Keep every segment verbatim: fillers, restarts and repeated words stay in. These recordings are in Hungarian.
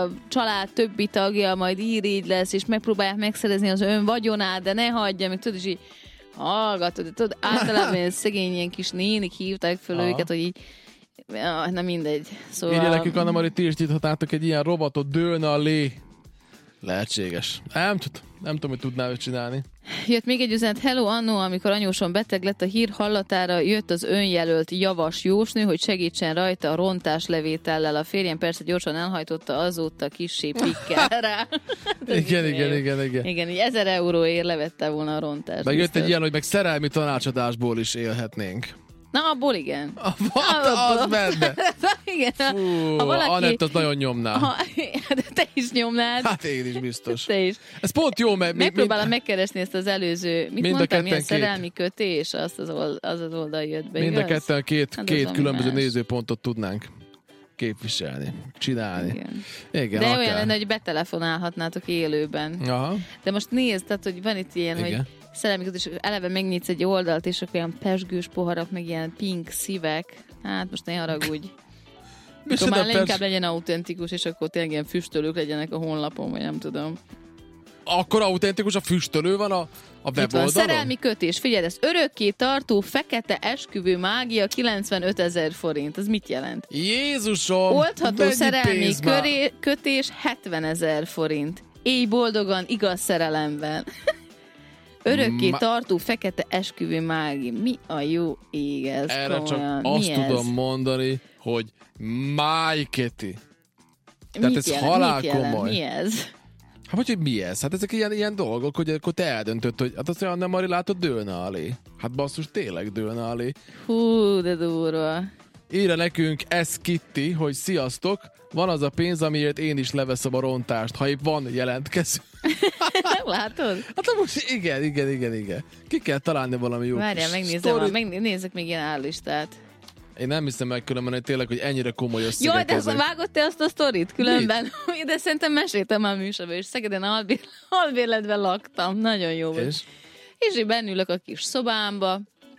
a család többi tagja majd így lesz, és megpróbálják megszerezni az ön vagyonát, de ne hagyja, meg tudod, és így hallgatod, tudod, általában ilyen szegény ilyen kis nénik hívták föl Aha. őket, hogy így ja, na mindegy. Szóval... Írja nekünk, Anna Mari, ti is nyithatnátok egy ilyen robotot, dőlne a lé. Lehetséges. Nem tudom, nem tudom, hogy tudná őt csinálni. Jött még egy üzenet. Hello, annó, amikor anyósom beteg lett, a hír hallatára jött az önjelölt javas jósnő, hogy segítsen rajta a rontáslevétellel. A férjem persze gyorsan elhajtotta, azóta kissé pikkel rá. igen, igen, igen, igen. Igen, így ezer euróért levette volna a rontást. Meg jött egy ilyen, hogy meg szerelmi tanácsadásból is élhetnénk. Na, abból igen. A, hát, abból, az benne. Igen. Fú, ha valaki... Anett az nagyon nyomná. Ha, de te is nyomnád. Hát én is biztos. Te is. Ez pont jó, mert... Megpróbálom mind... megkeresni ezt az előző... Mit mind mondtam, milyen két... szerelmi kötés? Azt az, old, az az oldal jött be, Mind igaz? a ketten két, hát két különböző más. Nézőpontot tudnánk képviselni, csinálni. Igen. Igen, de akár. olyan lenne, hogy betelefonálhatnátok élőben. Aha. De most nézd, tehát, hogy van itt ilyen, igen. hogy szerelmi kötés, eleve megnyitsz egy oldalt, és akkor ilyen pesgős poharak, meg ilyen pink szívek. Hát most ne haragudj. Akkor már pers... inkább legyen autentikus, és akkor tényleg ilyen füstölők legyenek a honlapon, vagy nem tudom. Akkor autentikus, a füstölő van a, a weboldalon? Szerelmi kötés, figyelj, ez örökké tartó fekete esküvő mágia kilencvenöt ezer forint. Ez mit jelent? Jézusom! Oldható szerelmi köré, kötés hetven ezer forint. Éj boldogan, igaz szerelemben. Örökké Ma... tartó fekete esküvő mágia. Mi a jó ég ez? Erre komolyan. csak azt Mi tudom ez? mondani, hogy májketi. Tehát mit ez jelent? halál mit komoly. Mi ez? Hát vagy, hogy mi ez? Hát ezek ilyen, ilyen dolgok, hogy akkor te eldöntöd, hogy hát azt mondja, nem Mari, látod, dőlne alé. Hát basszus, tényleg dőlne alé. Hú, de durva. Írja nekünk ez Kitty, hogy sziasztok, van az a pénz, amiért én is leveszem a rontást, ha épp van jelentkező. Látod? Hát most igen, igen, igen, igen. Ki kell találni valami jó. Várjál, megnézem, a, megnézek még ilyen állistát. Én nem hiszem meg különben, hogy tényleg, hogy ennyire komoly összegek. Jaj, de ezek. vágod te azt a sztorit különben? Mit? De szerintem meséltem már műsorban, és Szegeden albér, albérletben laktam. Nagyon jó volt. És? És én bennülök a kis szobámba,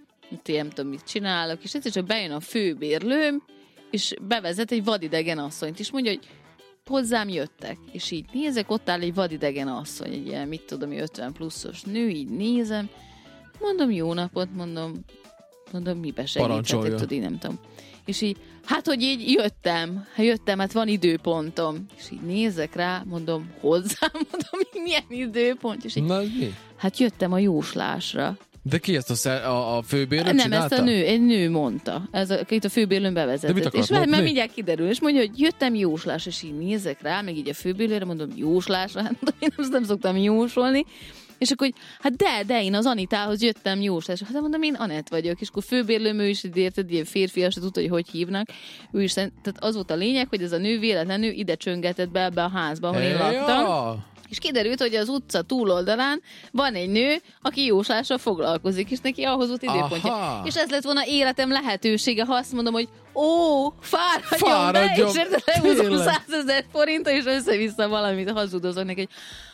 én nem tudom, mit csinálok, és egyszer csak bejön a főbérlőm, és bevezet egy vadidegen asszonyt, és mondja, hogy hozzám jöttek, és így nézek, ott áll egy vadidegen asszony, egy ilyen, mit tudom, ötven pluszos nő, így nézem, mondom, jó napot, mondom, mondom, mibe segíthetek, tudod, én nem tudom. És így, hát, hogy így jöttem, hát jöttem, hát van időpontom. És így nézek rá, mondom, hozzám, mondom, milyen időpont? És így, na, mi? Hát jöttem a jóslásra. De ki ezt a, szer- a, a főbérlő Nem, csinálta? ezt a nő, egy nő mondta. Ez a, itt a főbérlőn bevezetett. És már, már mindjárt kiderül, és mondja, hogy jöttem jóslás, és így nézek rá, meg így a főbérlőre, mondom, jóslásra, hát mondom, én azt nem szoktam jósolni. És akkor, hogy hát de, de én az Anitához jöttem jóslásra. Hát mondom, én Anett vagyok. És akkor főbérlőm, ő is érted, ilyen férfias, tudta, hogy hogy hívnak. Ő is, tehát az volt a lényeg, hogy ez a nő véletlenül ide csöngetett be ebbe a házba, ahol én laktam. Ja. És kiderült, hogy az utca túloldalán van egy nő, aki jóslással foglalkozik, és neki ahhoz volt időpontja. Aha. És ez lett volna életem lehetősége, ha azt mondom, hogy ó, fáradjon, fáradjon be, és lehúzom százezer forintot, és össze-vissza valamit hazudozok neki, hogy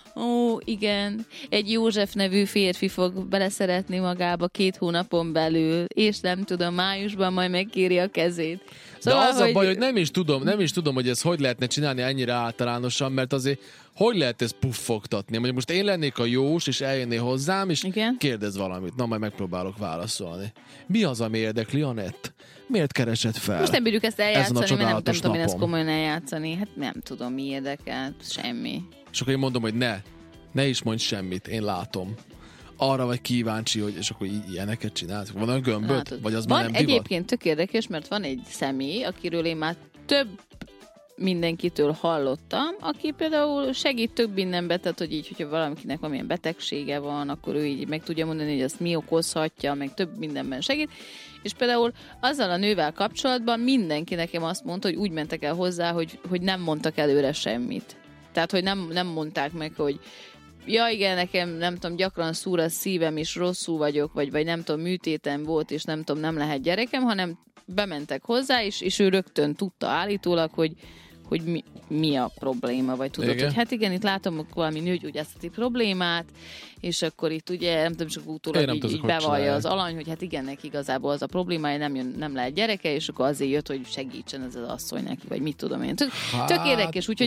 ó, igen, egy József nevű férfi fog beleszeretni magába két hónapon belül, és nem tudom, májusban majd megkéri a kezét. Szóval, de az hogy... a baj, hogy nem is tudom, nem is tudom, hogy ezt hogy lehetne csinálni ennyire általánosan, mert azért hogy lehet ezt puffogtatni? Mondjuk most én lennék a jós, és eljönné hozzám, és igen? Kérdez valamit. Na, majd megpróbálok válaszolni. Mi az, ami érdekli, Anett? Miért keresed fel? Most nem bírjuk ezt eljátszani, mert nem, nem tudom én ezt komolyan eljátszani. Hát nem tudom, mi érdekel. Semmi. És akkor én mondom, hogy ne. Ne is mondj semmit, én látom. Arra vagy kíváncsi, hogy és akkor így ilyeneket csinálsz. Van olyan gömböt? Látod. Vagy az van már nem divat? Egyébként tök érdekes, mert van egy személy, akiről én már több mindenkitől hallottam, aki például segít több mindenbe, tehát hogy így, hogyha valakinek valamilyen betegsége van, akkor ő így meg tudja mondani, hogy azt mi okozhatja, meg több mindenben segít. És például azzal a nővel kapcsolatban mindenki nekem azt mondta, hogy úgy mentek el hozzá, hogy, hogy nem mondtak előre semmit. Tehát, hogy nem, nem mondták meg, hogy ja igen, nekem nem tudom, gyakran szúr a szívem, és rosszul vagyok, vagy, vagy nem tudom, műtétem volt, és nem tudom, nem lehet gyerekem, hanem bementek hozzá, és, és ő rögtön tudta állítólag, hogy, hogy mi, mi a probléma, vagy tudod, igen. Hogy hát igen, itt látom valami nőgyógyászati problémát, és akkor itt ugye, nem tudom, csak utólag így, így bevallja az alany, hogy hát igen, neki igazából az a problémája, nem, jön, nem lehet gyereke, és akkor azért jött, hogy segítsen ez az asszony neki, vagy mit tudom én. Tök, hát, tök érdekes, úgyhogy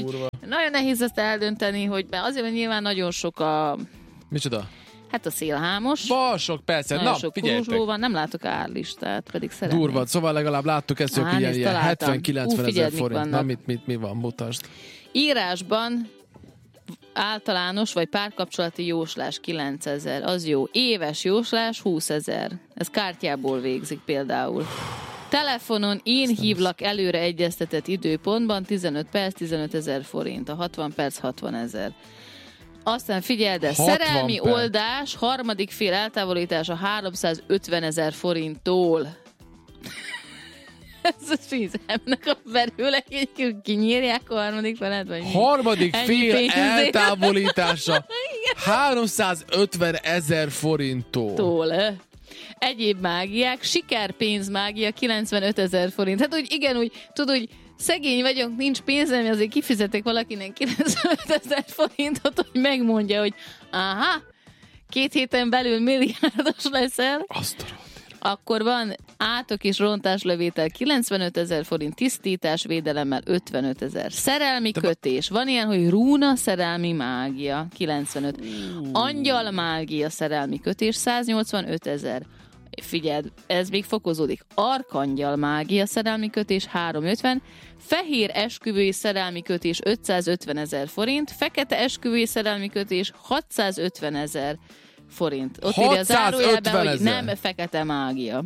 nagyon nehéz ezt eldönteni, hogy be, azért, mert nyilván nagyon sok a... Micsoda? Hát a szélhámos. Balsok, persze. Nagyon Na, sok figyeljetek. van, nem látok árlistát, pedig szeretnék. Durva, szóval legalább láttuk ezt, hogy ilyen, ilyen hetven-kilencven ezer forint. Na, mit, mit, mi van, mutasd. Írásban általános vagy párkapcsolati jóslás kilencezer, az jó. Éves jóslás húszezer. Ez kártyából végzik például. Telefonon én hívlak előre egyeztetett időpontban tizenöt perc, tizenöt ezer forint. A hatvan perc, hatvan ezer. Aztán figyeld, de szerelmi perc. Oldás, harmadik fél eltávolítása háromszázötven ezer forinttól. Ez a fizemnek a belőle, hogy kinyírják a harmadik felet, vagy mi? Harmadik fél pénzét. Eltávolítása háromszázötven ezer forinttól. Tól, eh? Egyéb mágiák, sikerpénzmágia kilencvenöt ezer forint. Hát úgy igen, úgy tudod, hogy szegény vagyok, nincs pénzem, azért kifizetek valakinek kilencvenöt ezer forintot, hogy megmondja, hogy aha, két héten belül milliárdos leszel. Azt a Akkor van átok és rontáslövétel kilencvenöt ezer forint, tisztítás védelemmel ötvenöt ezer. Szerelmi Te kötés. Van ilyen, hogy rúna szerelmi mágia kilencvenöt. Angyal mágia szerelmi kötés száznyolcvanöt ezer. Figyeld, ez még fokozódik. Arkangyal mágia szerelmi kötés háromszázötven. Fehér esküvői szerelmi kötés ötszázötven ezer forint. Fekete esküvői szerelmi kötés hatszázötven ezer forint. Ott írja a zárójelben, hogy nem fekete mágia.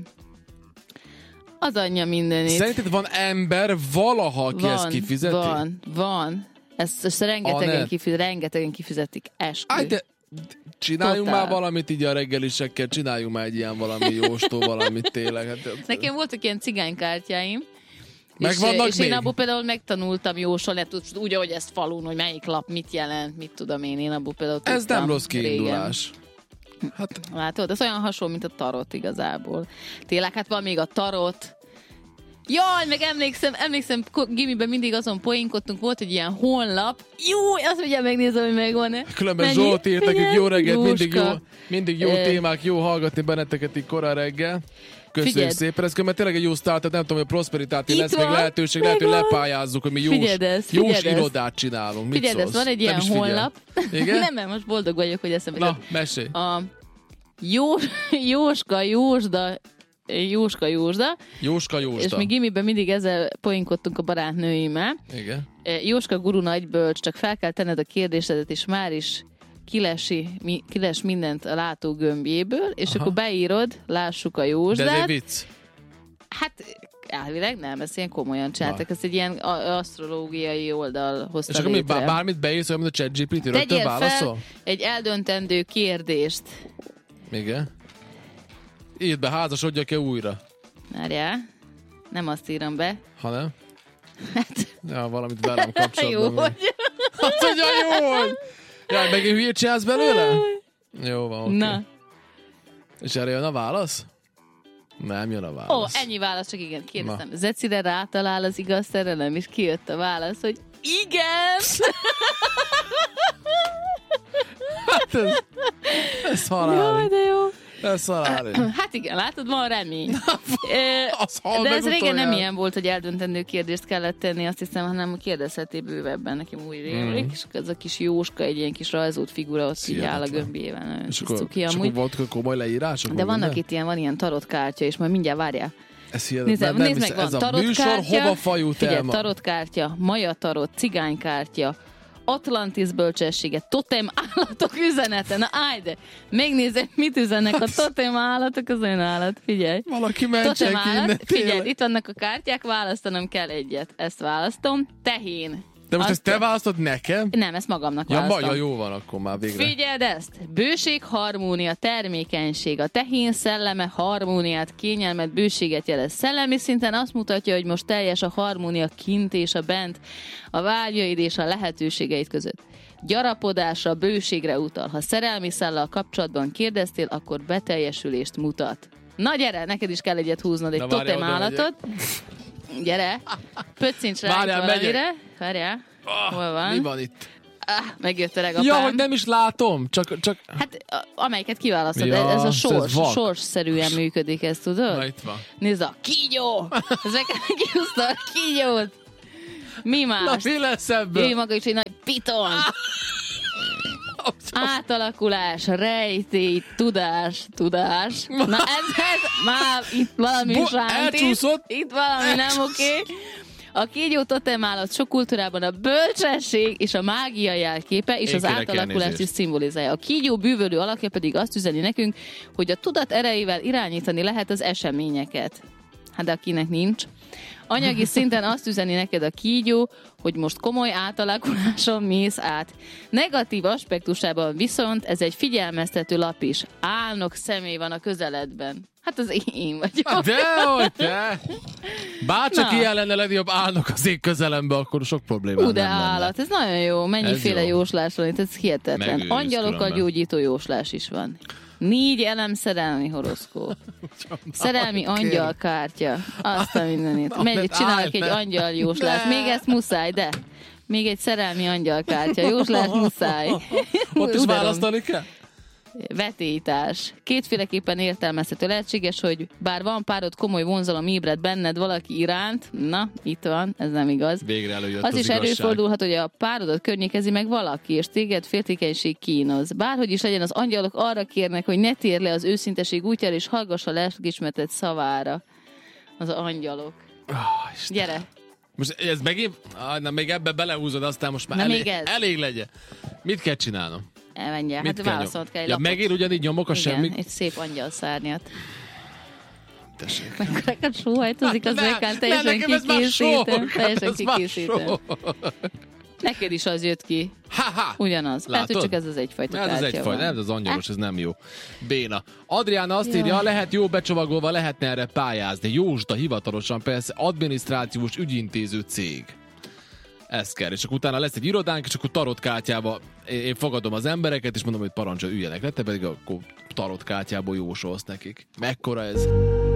Az anyja mindenét. Szerinted van ember valaha, aki van, ezt kifizeti? Van, van. Ezt, ezt rengetegen, kifizet, rengetegen kifizetik eskü. Aj, de csináljunk Totál. már valamit így a reggelisekkel, csináljunk már egy ilyen valami jóstó, valamit tényleg. Hát, nekem voltak ilyen cigánykártyáim, meg és, vannak és még? én abból például megtanultam jósolni, úgy, ahogy ezt falun, hogy melyik lap mit jelent, mit tudom én, én abból például tudtam. Ez nem rossz kiindulás. Hát. Látod, ez olyan hasonló, mint a tarot igazából. Tényleg, hát van még a tarot. Jaj, meg emlékszem, emlékszem, gimiben mindig azon poénkodtunk, volt egy ilyen honlap. Jó, azt ugye megnézem, hogy megvan-e. Különben Zsolt írt nekünk jó reggelt, mindig jó, mindig jó témák, jó hallgatni benneteket így korán reggel. Köszönjük Figyeld. szépen, ez mert tényleg egy jó sztár, tehát nem tudom, hogy a prosperitáti lesz még lehetőség, lehet, hogy lepályázzuk, hogy mi jós, ezt, jós irodát csinálunk. Mit Figyeld, ez van egy ilyen honlap. Igen? Nem, nem, most boldog vagyok, hogy eszembe. Na, mesélj. A Jó, Jóska, Jósda, Jóska, Jósda. Jóska, Jósda. És mi gimiben mindig ezzel poénkodtunk a barátnőimmel. Igen. Jóska guru nagybölcs, csak fel kell tenned a kérdésedet, és már is kilesi, mi, kiles mindent a látógömbjéből, és Aha. akkor beírod, lássuk a Jósdát. De ez egy vicc. Hát elvileg nem, ezt ilyen komolyan csináltak, ezt egy ilyen asztrológiai oldal hozta és akkor létre. Mi, bármit beírsz, olyan, mint a ChatGPT, rögtön válaszol? Egy eldöntendő kérdést. Igen. Írd be, házasodjak-e újra? Várjál, nem azt írom be. Hanem? Hát... Ja, valamit velem kapcsolatban. Jó, hogy... Azt mondja, jó, hogy... Jaj, megint hülyét csinálsz belőle? Jó van, oké. Na. És erre jön a válasz? Nem jön a válasz. Ó, ennyi válasz, csak igen, kérdeztem. Na. Zecire rátalál az igaz szerelem, és kijött a válasz, hogy igen! Hát ez... Ez haláli. Jaj, de jó. Ez haláli. Hát igen, látod, van remény. Az de ez régen nem ilyen volt, hogy eldöntendő kérdést kellett tenni, azt hiszem, hanem kérdezheté bővebben. Nekem úgy rémlik, mm. és ez a kis Jóska, egy ilyen kis rajzolt figura, ott így áll a gömbjében. És akkor, és akkor voltak komoly leírások? De vannak minden? Itt ilyen, van ilyen tarotkártya, és majd mindjárt várjál. Ez hihetetlen. Nézd, nézd meg, van ez a műsor hova fajult el ma? Tarotkártya, Maja tarot, cigánykártya, Atlantis bölcsessége, totem állatok üzenete. Na állj, de megnézem, mit üzennek a totem állatok, az olyan állat, figyelj. Valaki mentsen ki innen. Figyelj, itt vannak a kártyák, választanom kell egyet. Ezt választom. Tehén. De most ezt te választod nekem? Nem, ezt magamnak ja, választom. Ja, jó van, akkor már végre. Figyeld ezt! Bőség, harmónia, termékenység. A tehén szelleme harmóniát, kényelmet, bőséget jelez. Szellemi szinten azt mutatja, hogy most teljes a harmónia kint és a bent, a vágyaid és a lehetőségeid között. Gyarapodásra, bőségre utal. Ha szerelmi szállal kapcsolatban kérdeztél, akkor beteljesülést mutat. Na gyere, neked is kell egyet húznod, egy totem állatot. Gyere, pöccincs rá valamire. Várjál, oh, hol van? Mi van itt? Ah, megjött öreg apám. Ja, hogy nem is látom, csak... csak... Hát, amelyiket kiválasztod, ja, ez a sors, ez sorsszerűen működik, ezt tudod? Na, itt van. Nézd a kígyó! Ezeket kihúzta a kígyót! Mi más? Na, mi lesz ebből? Jöjj maga is egy nagy piton. Átalakulás, rejtély, tudás, tudás. Na ez, ez már itt valami Bo- sánti. elcsúszott. Itt valami nem oké. A kígyó totemállat sok kultúrában a bölcsesség és a mágia jelképe, és Én az kérek átalakulást is elnézést. szimbolizálja. A kígyó bűvölő alakja pedig azt üzeni nekünk, hogy a tudat erejével irányítani lehet az eseményeket. Hát de akinek nincs. Anyagi szinten azt üzeni neked a kígyó, hogy most komoly átalakuláson mész át. Negatív aspektusában viszont ez egy figyelmeztető lap is. Álnok személy van a közeledben. Hát az én vagyok. Hát dehogy te! Bárcsak Na. ilyen lenne legjobb állnak az ég közelembe, akkor sok problémám Ú, de nem lenne. állat, ez nagyon jó. Mennyiféle Ez jó. jóslás van itt, ez hihetetlen. Megőrülsz Angyalokkal különben. gyógyító jóslás is van. Négy elem szerelmi horoszkóp. Szerelmi angyalkártya. Azt a mindenit. Megy, mert csinálok állj, egy ne. angyal jóslást. Még ezt muszáj, de még egy szerelmi angyalkártya. Jóslás muszáj. Ott is Uderom. választani kell? Vetélytás. Kétféleképpen értelmezhető. Lehetséges, hogy bár van párod, komoly vonzalom ébred benned valaki iránt, na, itt van, ez nem igaz. Végre előjött Az az, is igazság. előfordulhat, hogy a párodat környékezi meg valaki, és téged féltékenység kínoz. Bárhogy is legyen, az angyalok arra kérnek, hogy ne térj le az őszinteség útjára, és hallgass a lelkismereted szavára. Az angyalok. Oh, Isten. Gyere! Most ez megint, ah, na, még ebbe belehúzod, aztán most már Na, elég, még ez. elég legyen. Mit kell csinálnom? Elmenjél. Mit Hát kell válaszolnod kell egy nyom- Ja, lapot. megint ugyanígy nyomok a Igen, semmi. egy szép angyal szárnyat. Tessék. Mekkora sóhajtozik az Ne, ekán, ne, teljesen nekem ez már kikészítem. sok. Teljesen Ez már kikészítem. sok. Neked is az jött ki. Ha-ha. Ugyanaz. Tehát, hogy Látod? csak ez az egyfajta Ez az kártya egyfajta, van. ez az angyalos, ez nem jó. Béna. Adriána azt Ja. írja, lehet jó becsomagolva, lehetne erre pályázni. Jósda hivatalosan persze adminisztrációs ügyintéző cég. Ez kell. És akkor utána lesz egy irodánk, és akkor tarotkártyába én fogadom az embereket, és mondom, hogy parancsol, üljenek le, te pedig akkor tarotkártyából jósolsz nekik. Mekkora ez?